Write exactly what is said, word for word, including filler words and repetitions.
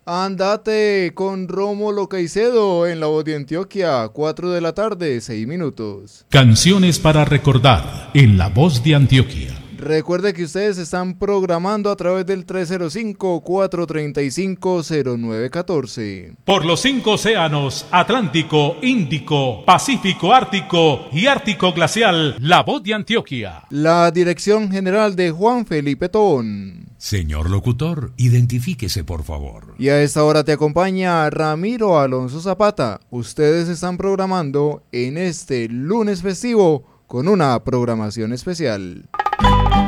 Andate con Rómulo Caicedo en La Voz de Antioquia, cuatro de la tarde, seis minutos. Canciones para recordar en La Voz de Antioquia. Recuerde que ustedes están programando a través del tres cero cinco, cuatro tres cinco, cero nueve uno cuatro. Por los cinco océanos, Atlántico, Índico, Pacífico, Ártico y Ártico Glacial, La Voz de Antioquia. La dirección general de Juan Felipe Tobón. Señor locutor, identifíquese por favor. Y a esta hora te acompaña Ramiro Alonso Zapata. Ustedes están programando en este lunes festivo con una programación especial.